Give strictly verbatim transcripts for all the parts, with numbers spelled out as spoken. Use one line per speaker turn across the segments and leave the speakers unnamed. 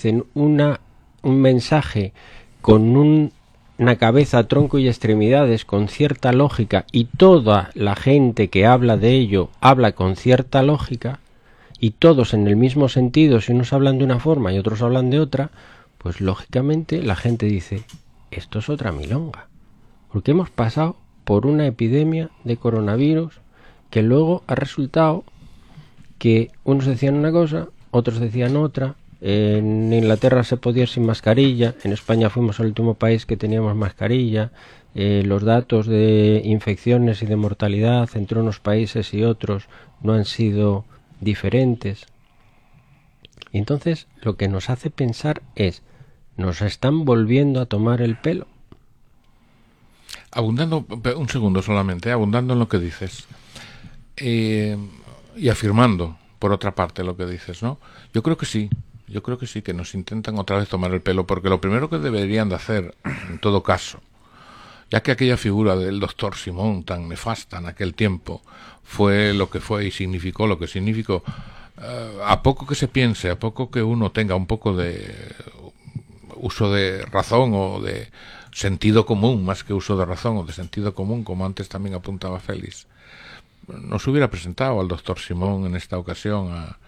dicen una, un mensaje con un, una cabeza, tronco y extremidades con cierta lógica, y toda la gente que habla de ello habla con cierta lógica, y todos en el mismo sentido, si unos hablan de una forma y otros hablan de otra, pues lógicamente la gente dice, esto es otra milonga, porque hemos pasado por una epidemia de coronavirus que luego ha resultado que unos decían una cosa, otros decían otra. En Inglaterra se podía ir sin mascarilla, en España fuimos el último país que teníamos mascarilla. Eh, los datos de infecciones y de mortalidad entre unos países y otros no han sido diferentes. Y entonces lo que nos hace pensar es, ¿nos están volviendo a tomar el pelo?
Abundando, un segundo solamente, abundando en lo que dices. Eh... Y afirmando, por otra parte, lo que dices, ¿no? Yo creo que sí, yo creo que sí, que nos intentan otra vez tomar el pelo, porque lo primero que deberían de hacer, en todo caso, ya que aquella figura del doctor Simón, tan nefasta en aquel tiempo, fue lo que fue y significó lo que significó, eh, a poco que se piense, a poco que uno tenga un poco de uso de razón o de sentido común, más que uso de razón o de sentido común, como antes también apuntaba Félix, nos hubiera presentado al doctor Simón en esta ocasión a,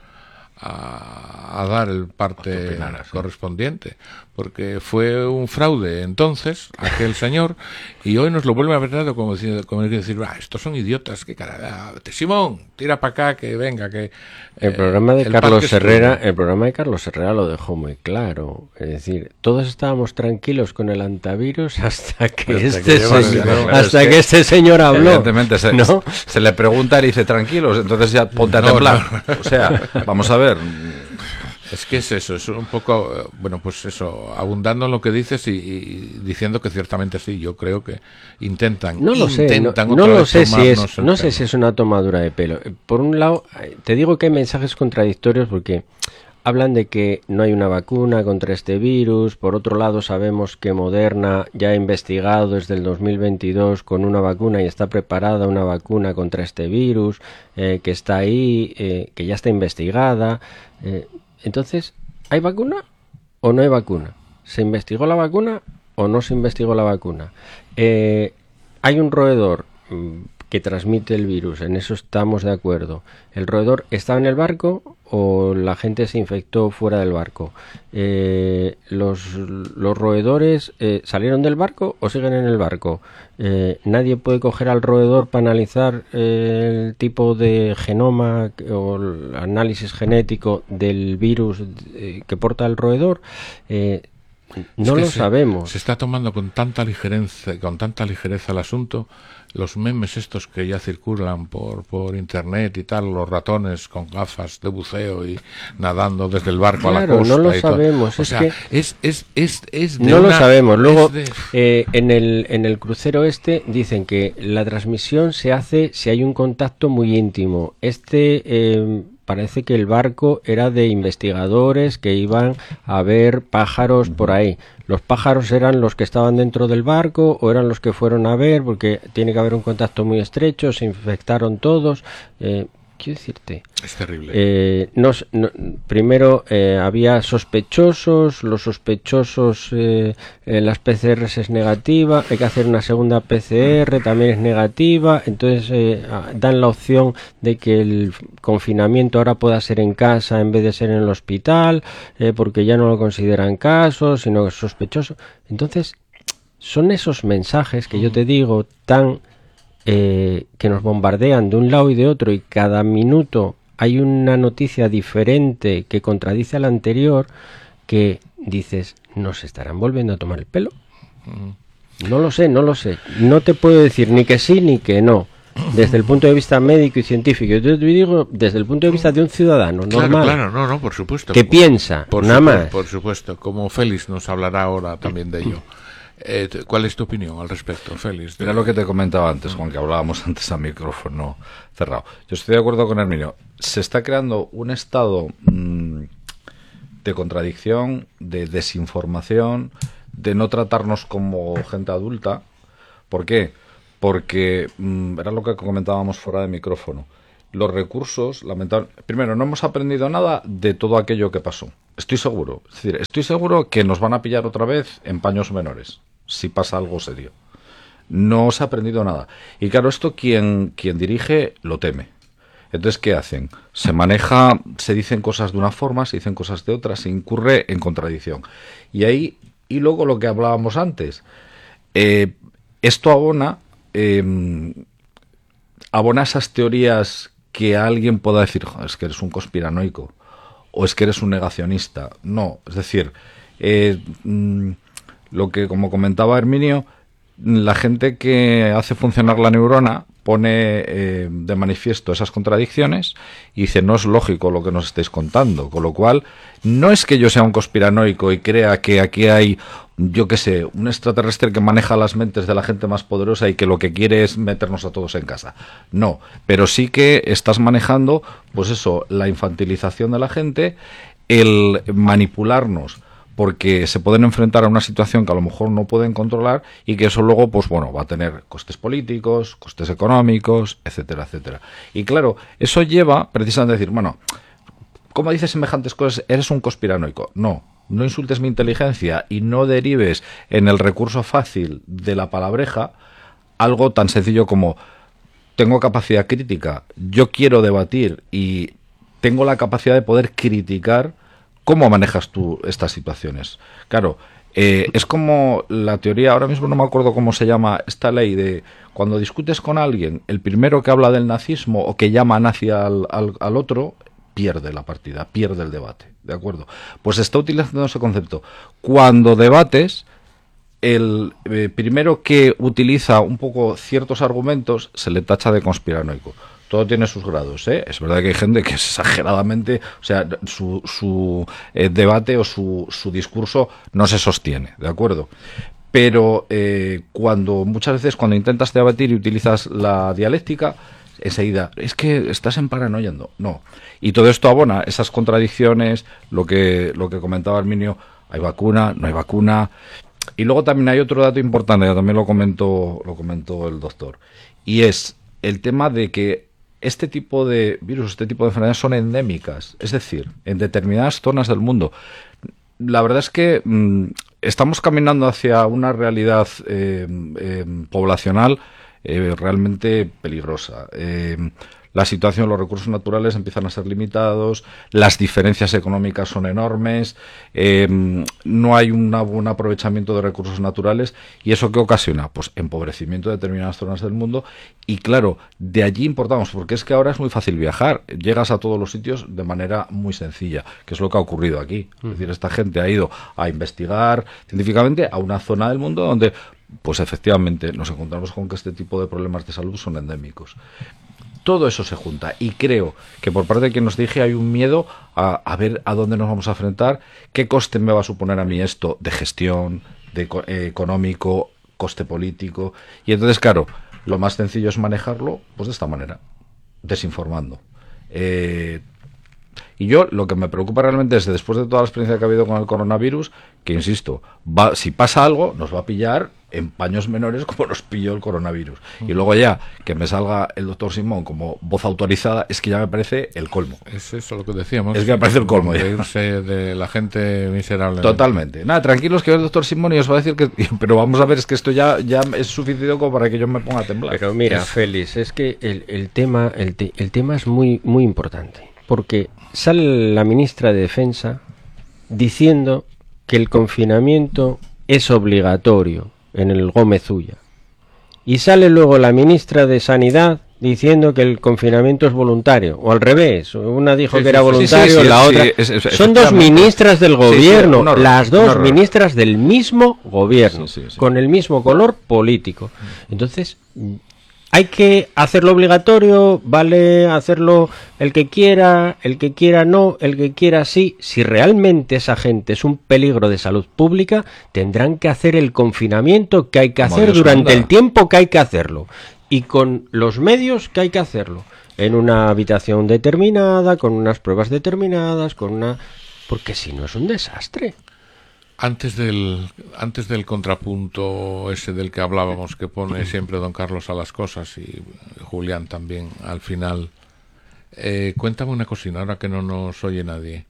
a, a dar el parte opinara, sí. correspondiente, porque fue un fraude entonces aquel señor, y hoy nos lo vuelve a ver como decir, como decir ah, estos son idiotas, que cara, Simón, tira para acá, que venga, que
el programa de eh, Carlos Herrera, el programa de Carlos Herrera lo dejó muy claro, es decir, todos estábamos tranquilos con el antivirus hasta que hasta este que señor, claro, hasta que, que este señor habló,
evidentemente se, ¿no? se le pregunta y dice tranquilos, entonces ya ponte a no, temblar, no. o sea, vamos a ver.
Es que es eso, es un poco, bueno, pues eso, abundando en lo que dices y, y diciendo que ciertamente sí, yo creo que intentan,
no lo
intentan
sé, no, no lo sé si es, no sé si es una tomadura de pelo. Por un lado, te digo que hay mensajes contradictorios porque hablan de que no hay una vacuna contra este virus. Por otro lado, sabemos que Moderna ya ha investigado desde el dos mil veintidós con una vacuna y está preparada una vacuna contra este virus, eh, que está ahí, eh, que ya está investigada. Eh, entonces, ¿hay vacuna o no hay vacuna? ¿Se investigó la vacuna o no se investigó la vacuna? Eh, ¿Hay un roedor que transmite el virus? En eso estamos de acuerdo. ¿El roedor estaba en el barco o la gente se infectó fuera del barco? Eh, ¿los, los roedores eh, salieron del barco o siguen en el barco? Eh, nadie puede coger al roedor para analizar eh, el tipo de genoma o el análisis genético del virus eh, que porta el roedor. Eh, no lo
se,
sabemos.
Se está tomando con tanta ligereza, con tanta ligereza el asunto. Los memes estos que ya circulan por por internet y tal, los ratones con gafas de buceo y nadando desde el barco
claro,
a la costa.
No lo
y
sabemos.
Todo. O
es
sea,
que
es es es es de
no
una,
lo sabemos. Luego
de...
eh, en el en el crucero este dicen que la transmisión se hace si hay un contacto muy íntimo. Este eh, parece que el barco era de investigadores que iban a ver pájaros por ahí. ¿Los pájaros eran los que estaban dentro del barco o eran los que fueron a ver? Porque tiene que haber un contacto muy estrecho, se infectaron todos. Eh, quiero decirte...
Es terrible.
Eh, no, no, primero eh, había sospechosos, los sospechosos, eh, eh, las P C Rs es negativa, hay que hacer una segunda P C R, también es negativa, entonces eh, dan la opción de que el confinamiento ahora pueda ser en casa en vez de ser en el hospital, eh, porque ya no lo consideran caso, sino que es sospechoso. Entonces, son esos mensajes que yo te digo tan... Eh, que nos bombardean de un lado y de otro y cada minuto hay una noticia diferente que contradice a la anterior, que dices, ¿nos estarán volviendo a tomar el pelo? Mm. No lo sé, no lo sé. No te puedo decir ni que sí ni que no. Desde el punto de vista médico y científico. Yo te digo desde el punto de vista de un ciudadano
claro,
normal.
Claro, no, no, por supuesto.
Que piensa,
por
nada
supuesto,
más.
Por supuesto, como Félix nos hablará ahora también de ello. Eh, ¿Cuál es tu opinión al respecto, Félix?
Mira lo que te comentaba antes, Juan, que hablábamos antes a micrófono cerrado. Yo estoy de acuerdo con Herminio. Se está creando un estado mmm, de contradicción, de desinformación, de no tratarnos como gente adulta. ¿Por qué? Porque, mmm, era lo que comentábamos fuera de micrófono. Los recursos, lamentablemente... Primero, no hemos aprendido nada de todo aquello que pasó. Estoy seguro. Es decir, estoy seguro que nos van a pillar otra vez en paños menores, si pasa algo serio. No se ha aprendido nada. Y claro, esto quien, quien dirige lo teme. Entonces, ¿qué hacen? Se maneja, se dicen cosas de una forma, se dicen cosas de otra, se incurre en contradicción. Y ahí, y luego lo que hablábamos antes, eh, esto abona, eh, abona esas teorías que alguien pueda decir, es que eres un conspiranoico, o es que eres un negacionista. No, es decir, eh, mm, lo que, como comentaba Herminio, la gente que hace funcionar la neurona pone eh, de manifiesto esas contradicciones y dice, no es lógico lo que nos estáis contando, con lo cual no es que yo sea un conspiranoico y crea que aquí hay, yo qué sé, un extraterrestre que maneja las mentes de la gente más poderosa y que lo que quiere es meternos a todos en casa. No, pero sí que estás manejando, pues eso, la infantilización de la gente, el manipularnos, porque se pueden enfrentar a una situación que a lo mejor no pueden controlar y que eso luego, pues bueno, va a tener costes políticos, costes económicos, etcétera, etcétera. Y claro, eso lleva precisamente a decir, bueno, ¿cómo dices semejantes cosas? Eres un conspiranoico. No, no insultes mi inteligencia y no derives en el recurso fácil de la palabreja algo tan sencillo como tengo capacidad crítica, yo quiero debatir y tengo la capacidad de poder criticar. ¿Cómo manejas tú estas situaciones? Claro, eh, es como la teoría, ahora mismo no me acuerdo cómo se llama esta ley de cuando discutes con alguien, el primero que habla del nazismo o que llama nazi al, al, al otro, pierde la partida, pierde el debate, ¿de acuerdo? Pues está utilizando ese concepto. Cuando debates, el eh, primero que utiliza un poco ciertos argumentos se le tacha de conspiranoico. Todo tiene sus grados, ¿eh? Es verdad que hay gente que es exageradamente, o sea, su, su eh, debate o su, su discurso no se sostiene, ¿de acuerdo? Pero eh, cuando muchas veces cuando intentas debatir y utilizas la dialéctica, enseguida, es que estás en paranoia, no, no. Y todo esto abona esas contradicciones, lo que, lo que comentaba Herminio, hay vacuna, no hay vacuna. Y luego también hay otro dato importante, que también lo comentó, lo comentó el doctor, y es el tema de que este tipo de virus, este tipo de enfermedades son endémicas, es decir, en determinadas zonas del mundo. La verdad es que mmm, estamos caminando hacia una realidad eh, eh, poblacional eh, realmente peligrosa. Eh, la situación, los recursos naturales empiezan a ser limitados, las diferencias económicas son enormes, eh, no hay una, un aprovechamiento de recursos naturales, y ¿eso qué ocasiona? Pues empobrecimiento de determinadas zonas del mundo, y claro, de allí importamos, porque es que ahora es muy fácil viajar, llegas a todos los sitios de manera muy sencilla, que es lo que ha ocurrido aquí. Mm. Es decir, esta gente ha ido a investigar científicamente a una zona del mundo donde, pues efectivamente, nos encontramos con que este tipo de problemas de salud son endémicos. Todo eso se junta y creo que por parte de quien nos dije hay un miedo a, a ver a dónde nos vamos a enfrentar, qué coste me va a suponer a mí esto de gestión, de eh, económico, coste político. Y entonces, claro, lo más sencillo es manejarlo pues de esta manera, desinformando. Eh, y yo lo que me preocupa realmente es que después de toda la experiencia que ha habido con el coronavirus, que insisto, va, si pasa algo, nos va a pillar en paños menores como nos pilló el coronavirus. Y luego ya, que me salga el doctor Simón como voz autorizada, es que ya me parece el colmo.
Es eso lo que decíamos.
Es que me parece el colmo.
De irse de la gente miserable.
Totalmente. Nada, tranquilos que el doctor Simón y os va a decir que... Pero vamos a ver, es que esto ya, ya es suficiente como para que yo me ponga a temblar.
Pero mira,
es...
Félix, es que el, el, tema, el, te, el tema es muy, muy importante. Porque sale la ministra de Defensa diciendo que el confinamiento es obligatorio en el Gómez Ulla. Y sale luego la ministra de Sanidad diciendo que el confinamiento es voluntario, o al revés, una dijo sí, que sí, era voluntario, sí, sí, la sí, otra... Sí, es, es, Son dos ministras del gobierno, sí, sí, horror, las dos ministras del mismo gobierno, sí, sí, sí. con el mismo color político. Entonces... Hay que hacerlo obligatorio, vale hacerlo el que quiera, el que quiera no, el que quiera sí. Si realmente esa gente es un peligro de salud pública, tendrán que hacer el confinamiento que hay que hacer durante el tiempo que hay que hacerlo. Y con los medios que hay que hacerlo. En una habitación determinada, con unas pruebas determinadas, con una... Porque si no es un desastre.
Antes del antes del contrapunto ese del que hablábamos, que pone siempre don Carlos a las cosas y Julián también al final, eh, cuéntame una cosina ahora que no nos oye nadie.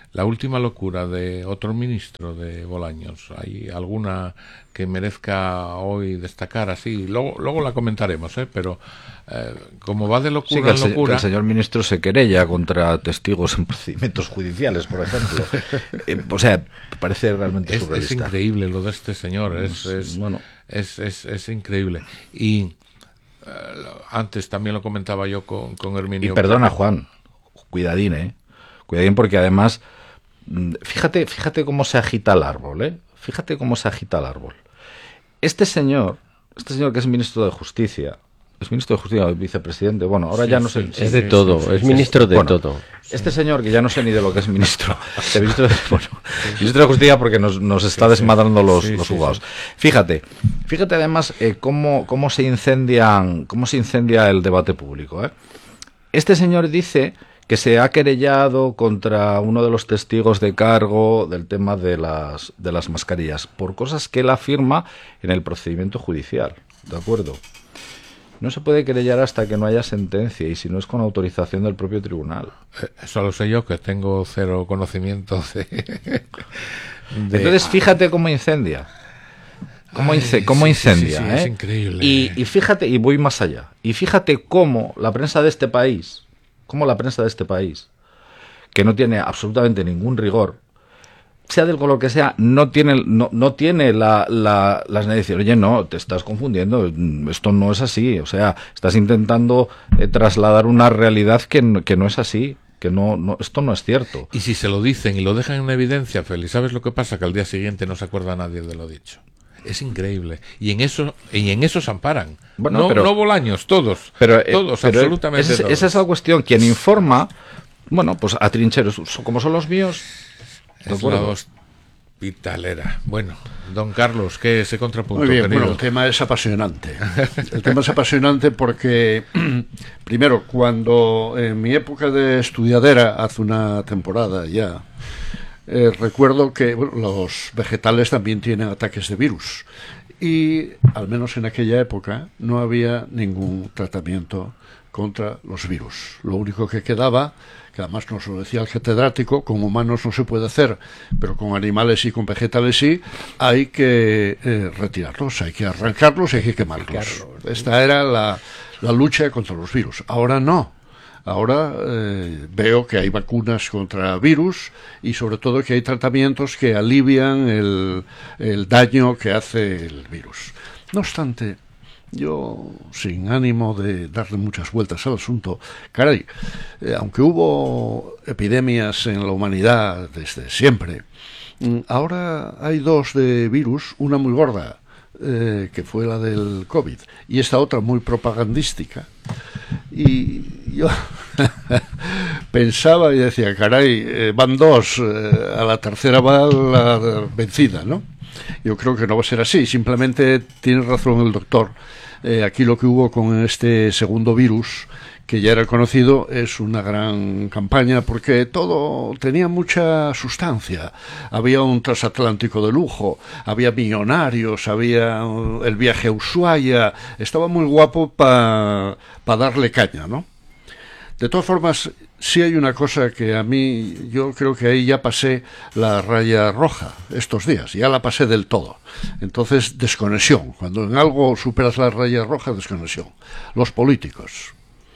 la última locura de otro ministro de Bolaños, ¿hay alguna que merezca hoy destacar así? Luego, luego la comentaremos, ¿eh? Pero eh, como va de locura
sí, que el,
en locura...
que el señor ministro se querella contra testigos en procedimientos judiciales, por ejemplo. eh, o sea, parece realmente
es,
surrealista.
Es increíble lo de este señor, es, es, bueno. es, es, es increíble. Y eh, antes también lo comentaba yo con, con Herminio.
Y perdona, Juan, cuidadín, ¿eh? Cuidadín, porque además, fíjate, fíjate cómo se agita el árbol, ¿eh? Fíjate cómo se agita el árbol. Este señor, este señor que es ministro de Justicia, es ministro de Justicia o vicepresidente, bueno, ahora sí, ya no sé.
Sí, es de todo, sí, sí, es ministro de bueno, todo.
Este señor, que ya no sé ni de lo que es ministro, de ministro, de, bueno, ministro de Justicia porque nos, nos está sí, desmadrando los, sí, los jugados. Sí, sí. Fíjate, fíjate además eh, cómo, cómo se incendian, cómo se incendia el debate público, ¿eh? Este señor dice que se ha querellado contra uno de los testigos de cargo del tema de las, de las mascarillas, por cosas que él afirma en el procedimiento judicial, ¿de acuerdo? No se puede querellar hasta que no haya sentencia, y si no es con autorización del propio tribunal.
Eso lo sé yo, que tengo cero conocimiento de... de...
Entonces, fíjate cómo incendia. Cómo, ince, Ay, cómo incendia,
sí, sí, sí,
¿eh?
Es increíble.
Y, y fíjate, y voy más allá, y fíjate cómo la prensa de este país... como la prensa de este país, que no tiene absolutamente ningún rigor, sea del color que sea, no tiene, no, no tiene la, la, las necesidades. Oye, no, te estás confundiendo, esto no es así, o sea, estás intentando eh, trasladar una realidad que, que no es así, que no, no, esto no es cierto.
Y si se lo dicen y lo dejan en evidencia, Félix, ¿sabes lo que pasa? Que al día siguiente no se acuerda nadie de lo dicho. Es increíble. Y en eso y en eso se amparan. Bueno, no, pero, no Bolaños, todos.
Pero,
todos,
pero
absolutamente
esa,
todos.
Esa es la cuestión. Quien informa, bueno, pues a trincheros, como son los míos.
Es la hospitalera. Bueno, don Carlos, ¿qué ese contrapunto?
Muy bien,
querido?
Bueno, el tema es apasionante. El tema es apasionante porque, primero, cuando en mi época de estudiadera, hace una temporada ya, Eh, recuerdo que bueno, los vegetales también tienen ataques de virus y al menos en aquella época no había ningún tratamiento contra los virus. Lo único que quedaba, que además nos lo decía el catedrático, con humanos no se puede hacer, pero con animales y con vegetales sí, hay que eh, retirarlos, hay que arrancarlos y hay que quemarlos. Esta era la, la lucha contra los virus. Ahora no. Ahora eh, veo que hay vacunas contra virus y sobre todo que hay tratamientos que alivian el, el daño que hace el virus. No obstante, yo, sin ánimo de darle muchas vueltas al asunto, caray, eh, aunque hubo epidemias en la humanidad desde siempre, ahora hay dos de virus, una muy gorda, Eh, que fue la del COVID, y esta otra muy propagandística, y yo pensaba y decía, caray, eh, van dos, eh, a la tercera va la vencida, ¿no? Yo creo que no va a ser así, simplemente tiene razón el doctor, eh, aquí lo que hubo con este segundo virus, que ya era conocido, es una gran campaña porque todo tenía mucha sustancia. Había un transatlántico de lujo, había millonarios, había el viaje a Ushuaia, estaba muy guapo para pa darle caña, ¿no? De todas formas, sí hay una cosa que a mí, yo creo que ahí ya pasé la raya roja estos días, ya la pasé del todo. Entonces, desconexión. Cuando en algo superas la raya roja, desconexión. Los políticos.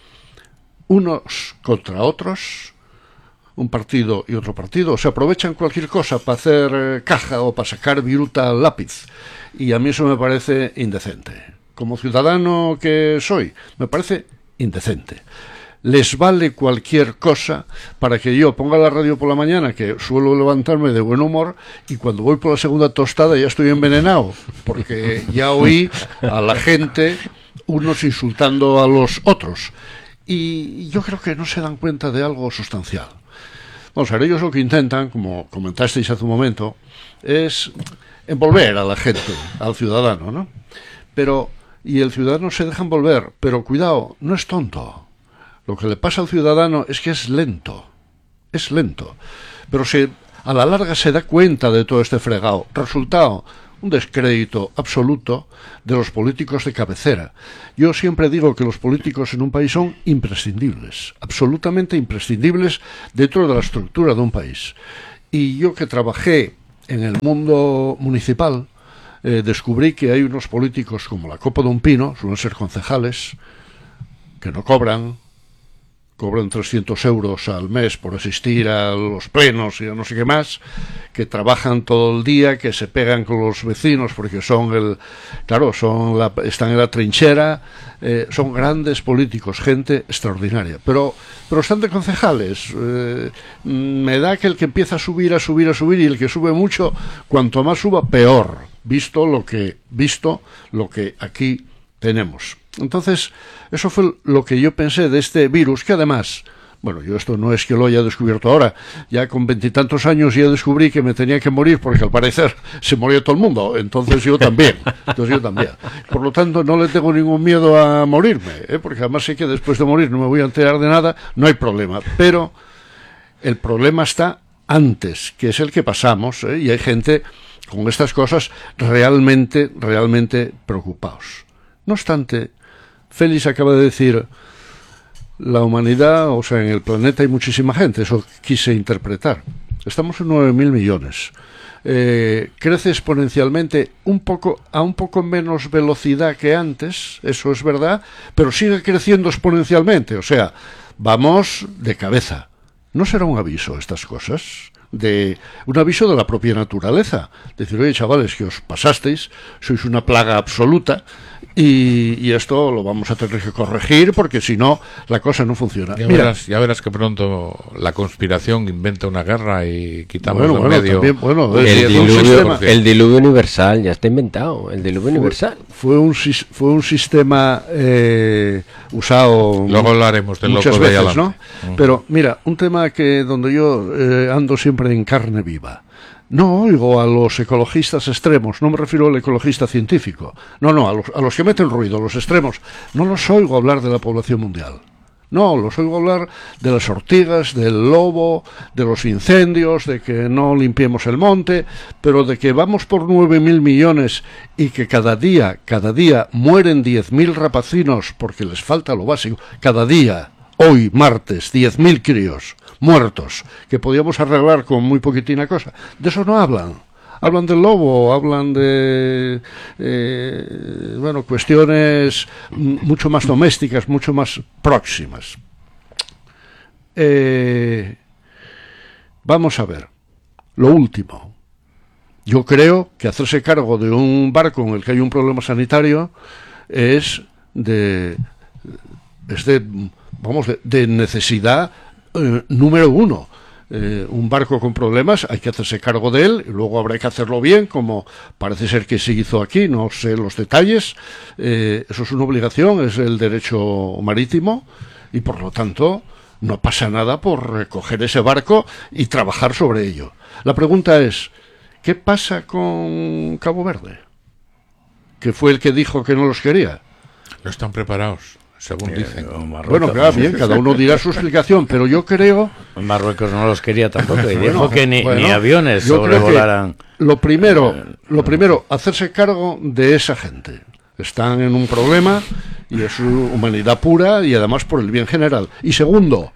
Unos contra otros, un partido y otro partido, se aprovechan cualquier cosa para hacer eh, caja o para sacar viruta al lápiz, y a mí eso me parece indecente. Como ciudadano que soy, me parece indecente. Les vale cualquier cosa para que yo ponga la radio por la mañana, que suelo levantarme de buen humor, y cuando voy por la segunda tostada ya estoy envenenado, porque ya oí a la gente, unos insultando a los otros. Y yo creo que no se dan cuenta de algo sustancial. Vamos a ver, ellos lo que intentan, como comentasteis hace un momento, es envolver a la gente, al ciudadano, ¿no? Pero, y el ciudadano se deja envolver, pero cuidado, no es tonto. Lo que le pasa al ciudadano es que es lento, es lento. Pero se, a la larga se da cuenta de todo este fregado. Resultado, un descrédito absoluto de los políticos de cabecera. Yo siempre digo que los políticos en un país son imprescindibles, absolutamente imprescindibles dentro de la estructura de un país. Y yo que trabajé en el mundo municipal, eh, descubrí que hay unos políticos como la Copa de un Pino, suelen ser concejales, que no cobran, cobran trescientos euros al mes por asistir a los plenos y a no sé qué más, que trabajan todo el día, que se pegan con los vecinos porque son el, claro, son la, están en la trinchera, eh, son grandes políticos, gente extraordinaria, pero, pero están de concejales. Eh, me da que el que empieza a subir, a subir, a subir, y el que sube mucho, cuanto más suba, peor, visto lo que, visto lo que aquí tenemos. Entonces, eso fue lo que yo pensé de este virus, que además, bueno, yo esto no es que lo haya descubierto ahora, ya con veintitantos años ya descubrí que me tenía que morir porque al parecer se moría todo el mundo, entonces yo también, entonces yo también. Por lo tanto, no le tengo ningún miedo a morirme, ¿eh? Porque además sé que después de morir no me voy a enterar de nada, no hay problema, pero el problema está antes, que es el que pasamos, ¿eh? Y hay gente con estas cosas realmente, realmente preocupados. No obstante, Félix acaba de decir, la humanidad, o sea, en el planeta hay muchísima gente, eso quise interpretar. Estamos en nueve mil millones. Eh, crece exponencialmente un poco, a un poco menos velocidad que antes, eso es verdad, pero sigue creciendo exponencialmente, o sea, vamos de cabeza. ¿No será un aviso estas cosas? De un aviso de la propia naturaleza, decir, oye chavales, que os pasasteis, sois una plaga absoluta y, y esto lo vamos a tener que corregir porque si no la cosa no funciona.
Ya,
Mira,
verás, ya verás que pronto la conspiración inventa una guerra y quitamos
bueno,
de
bueno,
medio
también, bueno,
el,
es,
diluvio,
sistema,
el diluvio universal ya está inventado, el diluvio
fue,
universal
fue un fue un sistema eh, usado
luego hablaremos del
muchas
loco de
veces, ¿no?
Uh-huh.
Pero mira, un tema que donde yo eh, ando siempre en carne viva. No oigo a los ecologistas extremos, no me refiero al ecologista científico, no, no, a los, a los que meten ruido, a los extremos, no los oigo hablar de la población mundial. No, los oigo hablar de las ortigas, del lobo, de los incendios, de que no limpiemos el monte, pero de que vamos por nueve mil millones y que cada día, cada día mueren diez mil rapacinos porque les falta lo básico, cada día. Hoy, martes, diez mil críos muertos, que podíamos arreglar con muy poquitina cosa. De eso no hablan. Hablan del lobo, hablan de, eh, bueno, cuestiones mucho más domésticas, mucho más próximas. Eh, vamos a ver, lo último. Yo creo que hacerse cargo de un barco en el que hay un problema sanitario es de... es de vamos, de, de necesidad eh, número uno. Eh, un barco con problemas, hay que hacerse cargo de él, y luego habrá que hacerlo bien, como parece ser que se hizo aquí, no sé los detalles. Eh, eso es una obligación, es el derecho marítimo, y por lo tanto no pasa nada por recoger ese barco y trabajar sobre ello. La pregunta es, ¿qué pasa con Cabo Verde? Que fue el que dijo que no los quería.
No están preparados, según eh, dicen.
Marruecos, bueno, claro, bien, cada uno dirá su explicación, pero yo creo...
Marruecos no los quería tampoco, y
bueno,
dijo que ni,
bueno,
ni aviones
yo
sobrevolaran.
Lo primero, lo primero, hacerse cargo de esa gente. Están en un problema y es humanidad pura y además por el bien general. Y segundo,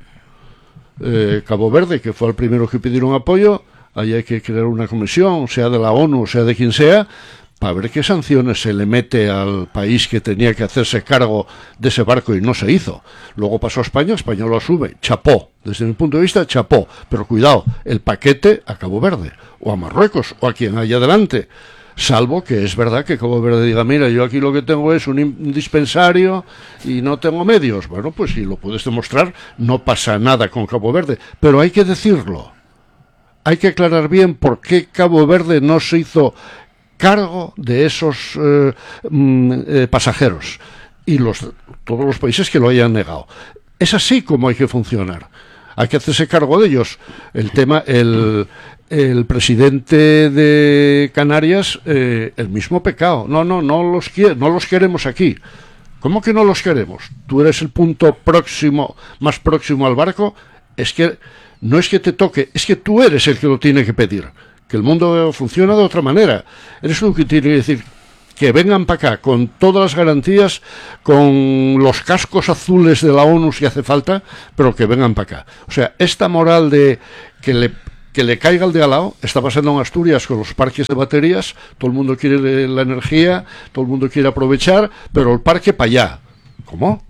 eh, Cabo Verde, que fue el primero que pidieron apoyo, ahí hay que crear una comisión, sea de la ONU, sea de quien sea, para ver qué sanciones se le mete al país que tenía que hacerse cargo de ese barco y no se hizo. Luego pasó a España, España lo asume, chapó, desde mi punto de vista chapó, pero cuidado, el paquete a Cabo Verde, o a Marruecos, o a quien haya adelante, salvo que es verdad que Cabo Verde diga, mira, yo aquí lo que tengo es un dispensario y no tengo medios. Bueno, pues si lo puedes demostrar, no pasa nada con Cabo Verde, pero hay que decirlo, hay que aclarar bien por qué Cabo Verde no se hizo cargo de esos eh, eh, pasajeros y los todos los países que lo hayan negado. Es así como hay que funcionar. Hay que hacerse cargo de ellos. El tema, el, el presidente de Canarias, eh, el mismo pecado. No, no, no los quiere, no los queremos aquí. ¿Cómo que no los queremos? Tú eres el punto próximo, más próximo al barco. Es que no es que te toque, es que tú eres el que lo tiene que pedir. que el mundo funciona de otra manera. Eso es lo que tiene que decir, que vengan para acá con todas las garantías, con los cascos azules de la ONU si hace falta, pero que vengan para acá. O sea, esta moral de que le, que le caiga el de al lado, está pasando en Asturias con los parques de baterías, todo el mundo quiere la energía, todo el mundo quiere aprovechar, pero el parque para allá. ¿Cómo?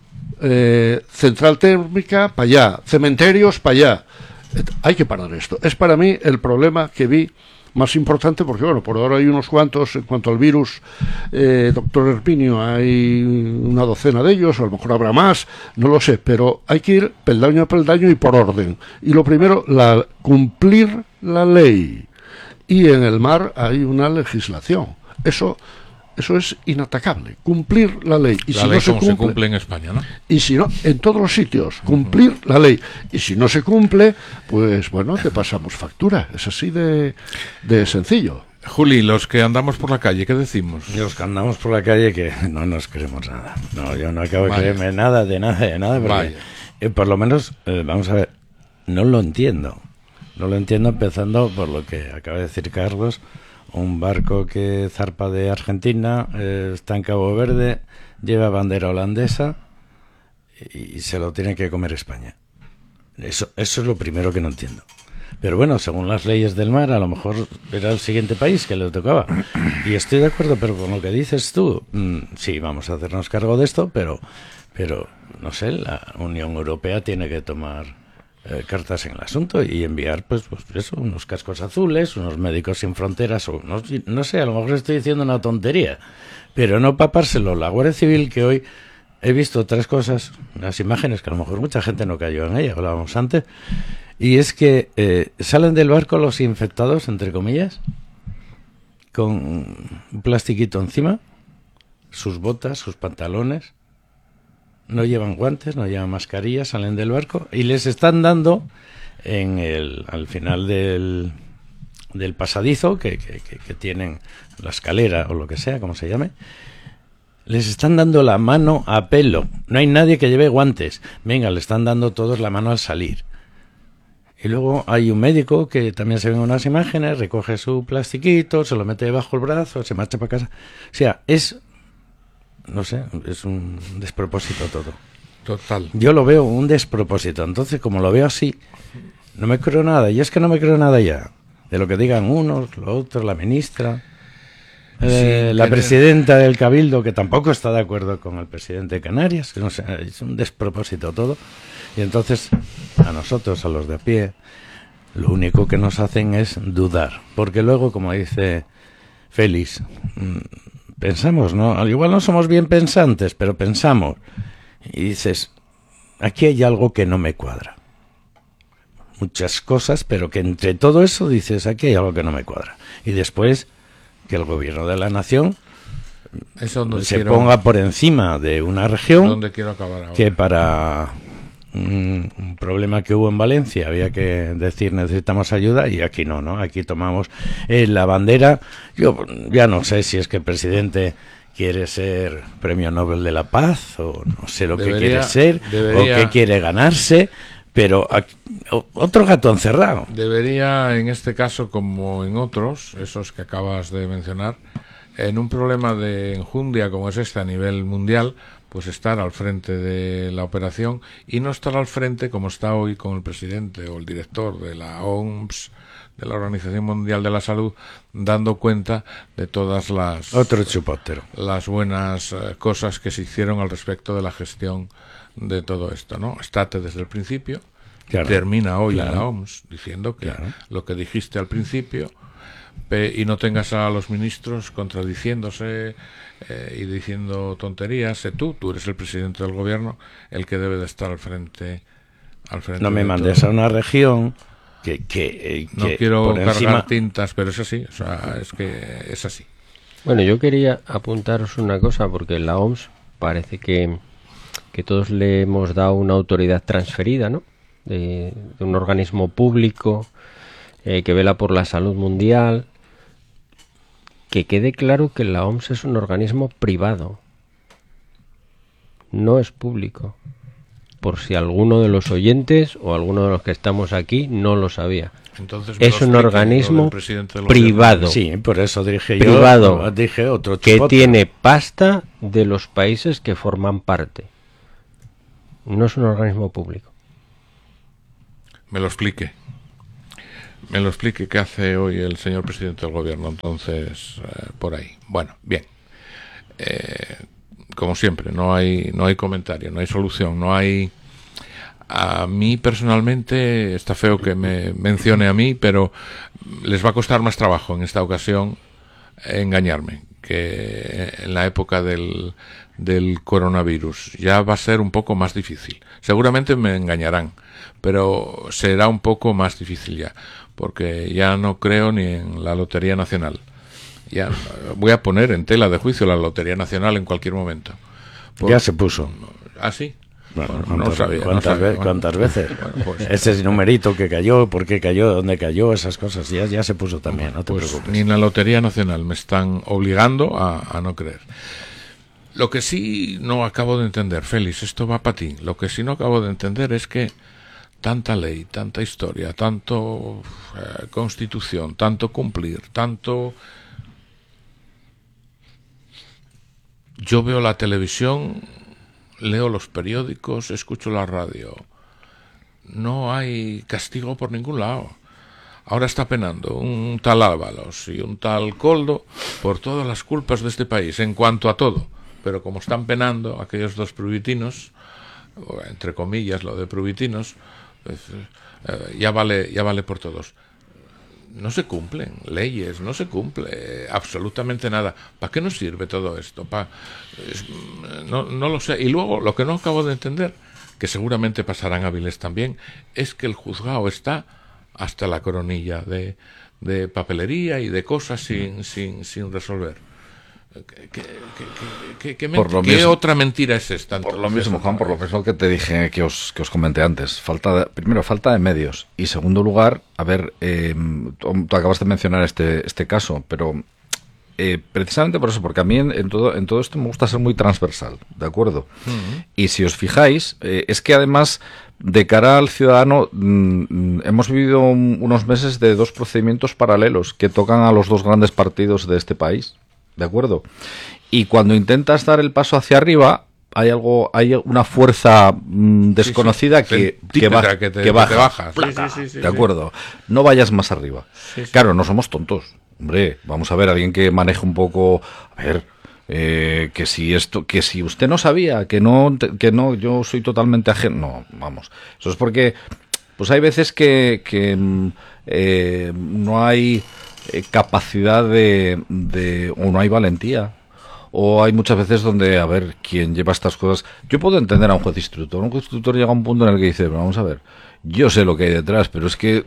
Eh, central térmica para allá, cementerios para allá. Hay que parar esto. Es para mí el problema que vi más importante, porque bueno, por ahora hay unos cuantos en cuanto al virus, eh, doctor Herminio, hay una docena de ellos, o a lo mejor habrá más, no lo sé, pero hay que ir peldaño a peldaño y por orden. Y lo primero, la, cumplir la ley. Y en el mar hay una legislación. Eso Eso es inatacable, cumplir la ley. Y
la
si
ley
no se
como
cumple,
se cumple en España, ¿no?
Y si no, en todos los sitios, cumplir uh-huh. la ley. Y si no se cumple, pues bueno, te pasamos factura. Es así de, de sencillo.
Juli, los que andamos por la calle, ¿qué decimos?
Los que andamos por la calle que no nos creemos nada. No, yo no acabo Vaya. de creerme nada, de nada, de nada. Porque, eh, por lo menos, eh, vamos a ver, no lo entiendo. No lo entiendo empezando por lo que acaba de decir Carlos. Un barco que zarpa de Argentina, eh, está en Cabo Verde, lleva bandera holandesa y, y se lo tiene que comer España. Eso, eso es lo primero que no entiendo. Pero bueno, según las leyes del mar, a lo mejor era el siguiente país que le tocaba. Y estoy de acuerdo, pero con lo que dices tú, mmm, sí, vamos a hacernos cargo de esto, pero, pero no sé, la Unión Europea tiene que tomar Eh, cartas en el asunto y enviar pues, pues eso, unos cascos azules, unos médicos sin fronteras, o no, no sé, a lo mejor estoy diciendo una tontería, pero no papárselo. La Guardia Civil, que hoy he visto tres cosas, unas imágenes que a lo mejor mucha gente no cayó en ellas, hablábamos antes, y es que eh, salen del barco los infectados, entre comillas, con un plastiquito encima, sus botas, sus pantalones. No llevan guantes, no llevan mascarillas, salen del barco y les están dando en el al final del, del pasadizo que, que, que, que tienen la escalera o lo que sea, como se llame, les están dando la mano a pelo. No hay nadie que lleve guantes. Venga, le están dando todos la mano al salir. Y luego hay un médico que también se ven unas imágenes, recoge su plastiquito, se lo mete debajo del brazo, se marcha para casa. O sea, es... No sé, es un despropósito todo.
Total.
Yo lo veo un despropósito. Entonces, como lo veo así, no me creo nada. Y es que no me creo nada ya. De lo que digan unos, los otros, la ministra, eh, sí, la pero... presidenta del Cabildo, que tampoco está de acuerdo con el presidente de Canarias. No sé, es un despropósito todo. Y entonces, a nosotros, a los de a pie, lo único que nos hacen es dudar. Porque luego, como dice Félix... Mmm, pensamos, ¿no? Al igual no somos bien pensantes, pero pensamos. Y dices, aquí hay algo que no me cuadra. Muchas cosas, pero que entre todo eso dices, aquí hay algo que no me cuadra. Y después, que el gobierno de la nación
eso
se
quiero,
ponga por encima de una región
donde quiero acabar ahora.
Que para un, un problema que hubo en Valencia había que decir necesitamos ayuda y aquí no, ¿no? Aquí tomamos eh, la bandera. Yo ya no sé si es que el presidente quiere ser premio Nobel de la Paz o no sé lo debería, que quiere ser debería, o qué quiere ganarse, pero aquí, otro gato encerrado.
Debería, en este caso como en otros, esos que acabas de mencionar, en un problema de enjundia como es este a nivel mundial, pues estar al frente de la operación y no estar al frente como está hoy con el presidente o el director de la O M S, de la Organización Mundial de la Salud, dando cuenta de todas las
otro chupótero
las buenas eh, cosas que se hicieron al respecto de la gestión de todo esto, ¿no? Estate desde el principio, claro, termina hoy claro. en la O M S diciendo que claro. lo que dijiste al principio pe, y no tengas a los ministros contradiciéndose eh, y diciendo tonterías. Sé tú, tú eres el presidente del gobierno, el que debe de estar al frente al frente.
No me mandes todo. A una región que, que, eh,
no
que
quiero
por
cargar
encima...
tintas, pero es así, o sea, es que es así.
Bueno, yo quería apuntaros una cosa, porque en la O M S parece que, que todos le hemos dado una autoridad transferida, ¿no? De, de un organismo público eh, que vela por la salud mundial. Que quede claro que la O M S es un organismo privado, no es público. por si alguno de los oyentes o alguno de los que estamos aquí no lo sabía.
Entonces,
es un organismo privado.
Sí, por eso dije
privado,
yo, dije otro
que tiene pasta de los países que forman parte. No es un organismo público.
Me lo explique. Me lo explique qué hace hoy el señor presidente del gobierno. Entonces, eh, por ahí. Bueno, bien. Eh, como siempre, no hay, no hay comentario, no hay solución, no hay... A mí personalmente, está feo que me mencione a mí, pero les va a costar más trabajo en esta ocasión engañarme que en la época del, del coronavirus. Ya va a ser un poco más difícil. Seguramente me engañarán, pero será un poco más difícil ya, porque ya no creo ni en la Lotería Nacional. Ya voy a poner en tela de juicio la Lotería Nacional en cualquier momento.
Por... Ya se puso.
¿Ah, sí?
Bueno, bueno, no lo sabía. ¿Cuántas, no sabía. Ve ¿cuántas veces? Bueno, pues, ese numerito que cayó, por qué cayó, dónde cayó, esas cosas, ya, ya se puso también, no te
pues
preocupes.
Ni en la Lotería Nacional me están obligando a, a no creer. Lo que sí no acabo de entender, Félix, esto va para ti, lo que sí no acabo de entender es que tanta ley, tanta historia, tanto eh, constitución, tanto cumplir, tanto... Yo veo la televisión... Leo los periódicos, escucho la radio. No hay castigo por ningún lado. Ahora está penando un tal Ábalos y un tal Coldo por todas las culpas de este país, en cuanto a todo. Pero como están penando aquellos dos pruvitinos, entre comillas lo de pruvitinos, pues, eh, ya vale, ya vale por todos. No se cumplen leyes, no se cumple absolutamente nada. ¿Para qué nos sirve todo esto? ¿Pa? No, no lo sé. Y luego, lo que no acabo de entender, que seguramente pasarán hábiles también, es que el juzgado está hasta la coronilla de, de papelería y de cosas sin, sin, sin resolver. ¿Qué, qué, qué, qué, qué, ¿qué mismo, otra mentira es esta?
Por lo mismo, Juan, por lo mismo que te dije, que os, que os comenté antes. Falta de, primero, falta de medios. Y segundo lugar, a ver, eh, tú, tú acabas de mencionar este, este caso, pero eh, precisamente por eso, porque a mí en, en, todo, en todo esto me gusta ser muy transversal, ¿de acuerdo? Uh-huh. Y si os fijáis, eh, es que además, de cara al ciudadano, mmm, hemos vivido un, unos meses de dos procedimientos paralelos que tocan a los dos grandes partidos de este país. ¿De acuerdo? Y cuando intentas dar el paso hacia arriba, hay algo, hay una fuerza mmm, desconocida sí, sí. que, que, baja,
que, te,
que baja.
Que te baja.
Placa,
sí, sí, sí,
¿de acuerdo? Sí. No vayas más arriba. Sí, sí. Claro, no somos tontos. Hombre, vamos a ver, alguien que maneje un poco... A ver, eh, que si esto, que si usted no sabía, que no, que no, yo soy totalmente ajeno... No, vamos. Eso es porque, pues hay veces que, que eh, no hay... Eh, capacidad de, de o no hay valentía o hay muchas veces donde a ver quién lleva estas cosas. Yo puedo entender a un juez instructor. Un juez instructor llega a un punto en el que dice, vamos a ver, yo sé lo que hay detrás, pero es que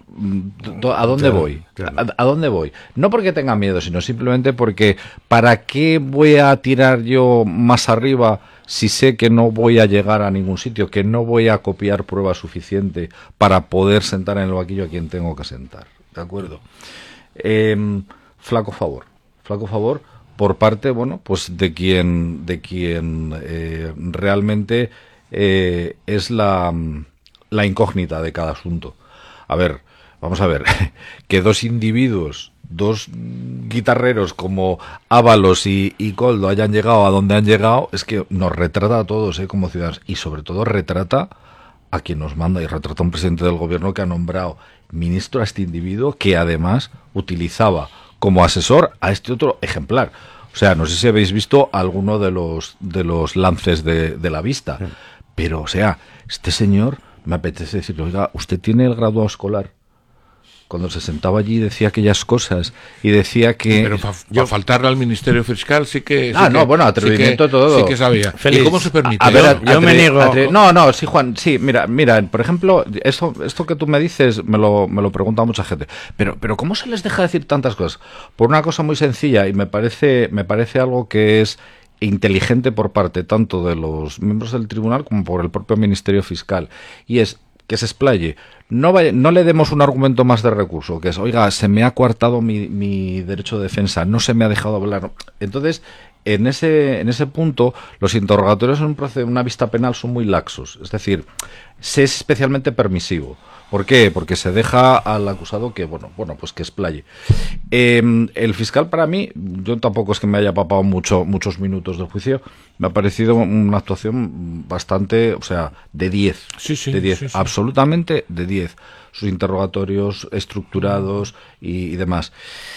¿a dónde claro, voy? Claro. ¿A, ¿A dónde voy? No porque tenga miedo, sino simplemente porque ¿para qué voy a tirar yo más arriba si sé que no voy a llegar a ningún sitio, que no voy a copiar prueba suficiente para poder sentar en el banquillo a quien tengo que sentar? ¿De acuerdo? Eh, flaco favor, flaco favor por parte, bueno, pues de quien, de quien eh, realmente eh, es la, la incógnita de cada asunto. A ver, vamos a ver, que dos individuos, dos guitarreros como Ábalos y, y Coldo hayan llegado a donde han llegado, es que nos retrata a todos, eh, como ciudadanos, y sobre todo retrata a quien nos manda, y retrata a un presidente del gobierno que ha nombrado ministro a este individuo, que además utilizaba como asesor a este otro ejemplar. O sea, no sé si habéis visto alguno de los de los lances de, de la vista, sí. Pero, o sea, este señor, me apetece decirle, oiga, usted tiene el graduado escolar. Cuando se sentaba allí decía aquellas cosas y decía que...
Pero para pa faltarle al Ministerio Fiscal sí que... Sí
ah,
que,
no, bueno, atrevimiento
sí que,
todo.
Sí que sabía.
Feliz.
¿Y cómo se permite?
A, a ver,
yo,
yo me niego... No, no, sí, Juan, sí, mira, mira, por ejemplo, esto, esto que tú me dices me lo, me lo pregunta mucha gente. Pero, pero ¿cómo se les deja decir tantas cosas? Por una cosa muy sencilla y me parece, me parece algo que es inteligente por parte tanto de los miembros del tribunal como por el propio Ministerio Fiscal. Y es... que se explaye, no, vaya, no le demos un argumento más de recurso, que es, oiga, se me ha coartado mi, mi derecho de defensa, no se me ha dejado hablar. Entonces, en ese, en ese punto, los interrogatorios en un proceso, una vista penal son muy laxos. Es decir, se es especialmente permisivo. ¿Por qué? Porque se deja al acusado que, bueno, bueno, pues que explaye. Eh, el fiscal, para mí, yo tampoco es que me haya papado mucho, muchos minutos del juicio, me ha parecido una actuación bastante, o sea, de diez.
Sí, sí,
de diez,
sí, sí.
Absolutamente de diez. Sus interrogatorios estructurados y, y demás.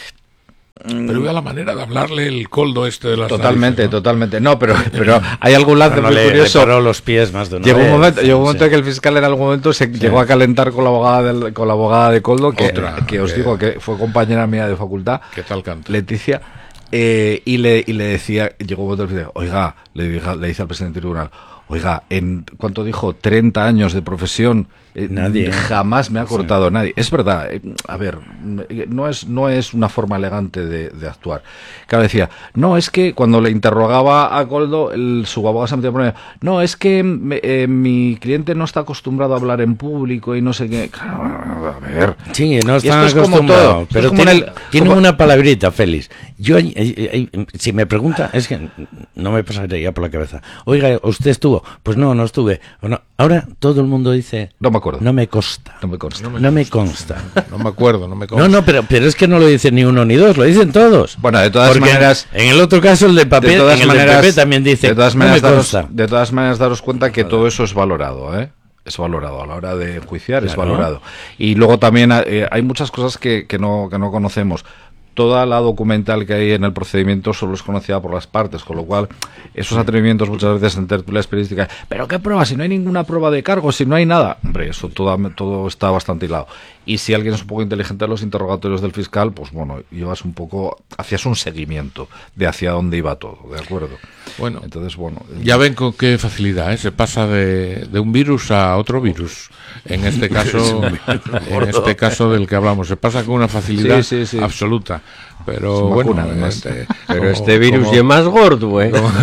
Pero vea la manera de hablarle el coldo este de las
Totalmente,
narices, ¿no?
totalmente. No, pero, pero hay algún lance
no
muy
le,
curioso.
Le paró los pies más de una
Llegó
vez.
un momento,
Sí,
llegó un momento
sí.
que el fiscal en algún momento se
Sí.
llegó a calentar con la abogada del, con la abogada de Coldo, que,
Otra,
que os
que-
digo que fue compañera mía de facultad,
¿Qué tal canta?
Leticia, eh, y le y le decía, llegó un momento el fiscal, oiga, le, dije- le dice al presidente del tribunal, oiga, en ¿cuánto dijo? treinta años de profesión, eh,
Nadie.
jamás me ha cortado nadie. Es verdad, eh, a ver, eh, no es no es una forma elegante de, de actuar. Claro, decía, no, es que cuando le interrogaba a Coldo, el, su abogado se metía por medio, no, es que me- eh, mi cliente no está acostumbrado a hablar en público y no sé qué. Claro, a ver.
Sí, no
Y
están
esto es como
acostumbrados,
todo, esto
pero
es como
tiene,
en el-
tiene
como-
una palabrita, Félix. Yo, eh, eh, eh, si me pregunta, es que no me pasaría por la cabeza. Oiga, ¿usted estuvo? Pues no, no estuve. O no. Ahora todo el mundo dice,
No me acuerdo.
no me consta.
No me consta.
No me consta.
No me acuerdo, no me
No,
consta.
no, pero, pero es que no lo dicen ni uno ni dos, lo dicen todos.
Bueno, de todas
Porque
maneras,
en el otro caso, el de papel,
de todas
en el de
maneras,
P P también dice,
de todas
no me
maneras, daros,
consta.
de todas maneras daros cuenta que todo eso es valorado, ¿eh? Es valorado a la hora de enjuiciar, es
Claro.
valorado. Y luego también eh, hay muchas cosas que, que no que no conocemos. Toda la documental que hay en el procedimiento solo es conocida por las partes, con lo cual esos atrevimientos muchas veces en tertulias periodísticas, pero ¿qué prueba? Si no hay ninguna prueba de cargo, si no hay nada, hombre, eso todo, todo está bastante hilado. Y si alguien es un poco inteligente en los interrogatorios del fiscal, pues bueno, llevas un poco, hacías un seguimiento de hacia dónde iba todo, ¿de acuerdo?
Bueno,
Entonces, bueno,
ya ven con qué facilidad, ¿eh? Se pasa de, de un virus a otro virus. En este caso, en este caso del que hablamos, se pasa con una facilidad
Sí, sí, sí.
absoluta. Pero
Es
bueno,
vacuna, además.
este,
Pero
como-
este virus
como-
ya es más gordo, ¿eh?
como,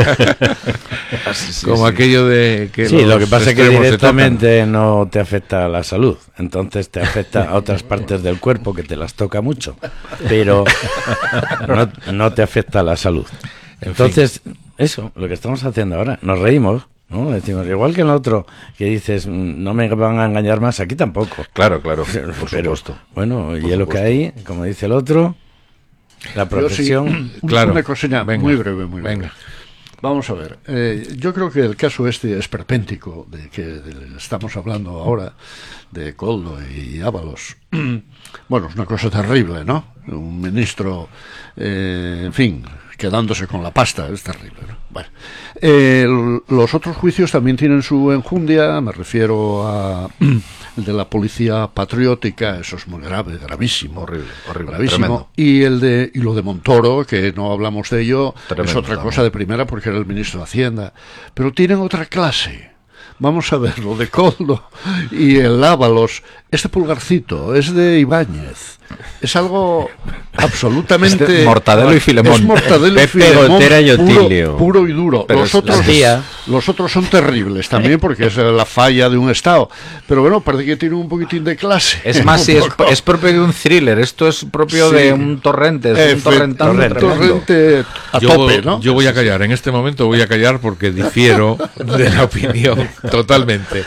sí, sí,
como
sí.
aquello de que
Sí,
los
lo que pasa es que
extremos se
directamente no te afecta a la salud, entonces te afecta a otras partes del cuerpo que te las toca mucho, pero no, no te afecta a la salud.
En
Entonces, eso, lo que estamos haciendo ahora, nos reímos, ¿no? Decimos, igual que en el otro, que dices, "Mm, no me van a engañar más, aquí tampoco.
Claro, claro,
Pero,
por supuesto.
bueno, y
Por
es lo que
supuesto.
hay, como dice el otro, la
Yo sí,
profesión...
Claro.
una cosilla
Venga.
muy breve, muy breve.
Venga.
Vamos a ver, eh, yo creo que el caso este esperpéntico de que de- estamos hablando ahora, de Coldo y Ábalos, bueno, es una cosa terrible, ¿no? Un ministro, eh, en fin, quedándose con la pasta, es terrible, ¿no? Bueno, eh, l- los otros juicios también tienen su enjundia, me refiero a el de la policía patriótica, eso es muy grave, gravísimo,
Horrible, horrible,
gravísimo,
tremendo.
y el de y lo de Montoro, que no hablamos de ello,
Tremendo
es otra
también.
cosa de primera porque era el ministro de Hacienda, pero tienen otra clase. Vamos a ver, lo de Coldo y el Ábalos, este pulgarcito es de Ibáñez. Es algo absolutamente...
Es de Mortadelo y Filemón.
Es Mortadelo y
Pepe
Filemón,
Gotera y
puro,
Otilio.
puro y duro.
Pero
Los
es
otros,
la
tía.
los otros son terribles también porque es la falla de un Estado. Pero bueno, parece que tiene un poquitín de clase.
Es más,
Un
sí, es,
poco.
es propio de un thriller, esto es propio
Sí.
de un torrente, es un
Efe-
torrentante
torrente,
tremendo.
torrente a
yo,
tope, ¿no?
yo voy a callar, en este momento voy a callar porque difiero de la opinión totalmente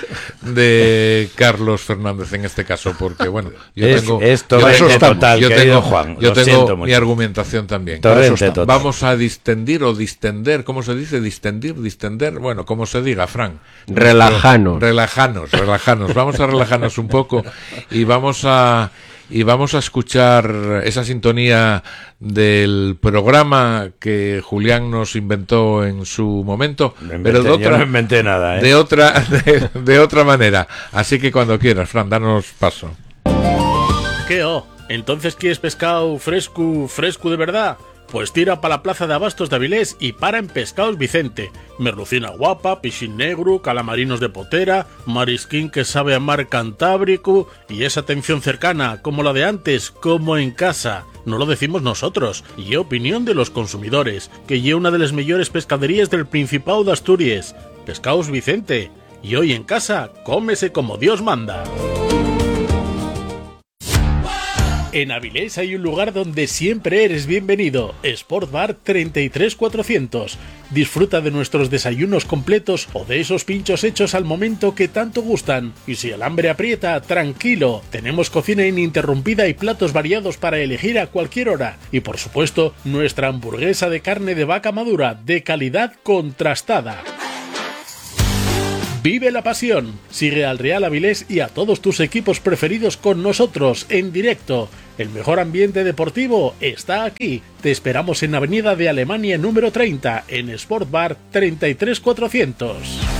de Carlos Fernández en este caso, porque bueno, yo
Es-
tengo,
es
yo
torrente
tengo-
total,
yo
querido
tengo,
Juan,
yo
lo
tengo
siento
mi
mucho.
argumentación también.
Torrente total.
Vamos a distendir o distender, ¿cómo se dice? Distendir, distender, bueno, como se diga, Fran.
Relajanos.
Relajanos, relajanos. Vamos a relajarnos un poco y vamos a y vamos a escuchar esa sintonía del programa que Julián nos inventó en su momento,
No inventé-
pero de
yo
otra
no inventé nada, ¿eh?
de otra de, de otra manera. Así que cuando quieras, Fran, danos paso.
¿Qué oh? ¿Entonces quieres pescado fresco, fresco de verdad? Pues tira para la plaza de Abastos de Avilés y para en Pescados Vicente. Merlucina guapa, pichín negro, calamarinos de potera, marisquín que sabe a mar Cantábrico y esa atención cercana, como la de antes, como en casa. No lo decimos nosotros, y opinión de los consumidores, que lle una de las mejores pescaderías del Principado de Asturias. Pescados Vicente. Y hoy en casa, cómese como Dios manda. En Avilés hay un lugar donde siempre eres bienvenido, Sport Bar treinta y tres cuatrocientos. Disfruta de nuestros desayunos completos o de esos pinchos hechos al momento que tanto gustan. Y si el hambre aprieta, tranquilo, tenemos cocina ininterrumpida y platos variados para elegir a cualquier hora. Y por supuesto, nuestra hamburguesa de carne de vaca madura, de calidad contrastada. Vive la pasión. Sigue al Real Avilés y a todos tus equipos preferidos con nosotros en directo. El mejor ambiente deportivo está aquí. Te esperamos en Avenida de Alemania número treinta, en Sport Bar treinta y tres cuatrocientos.